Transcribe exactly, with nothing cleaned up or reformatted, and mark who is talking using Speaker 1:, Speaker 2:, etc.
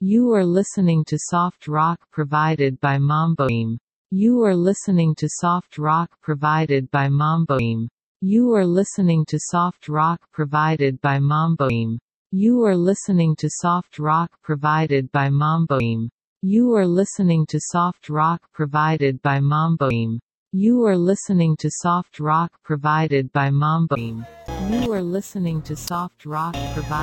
Speaker 1: You are listening to soft rock provided by Mamboim. You are listening to soft rock provided by Mamboim. You are listening to soft rock provided by Mamboim. You are listening to soft rock provided by Mamboim. You are listening to soft rock provided by Mamboim. You are listening to soft rock provided by Mamboim. You are listening to soft rock provided